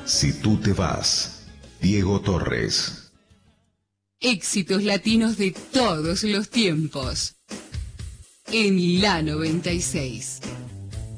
Si tú te vas, Diego Torres. Éxitos latinos de todos los tiempos. En la 96.